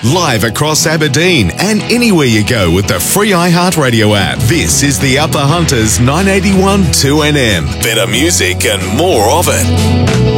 live across Aberdeen and anywhere you go with the free iHeartRadio app. This is the Upper Hunters 981 2NM. Better music and more of it.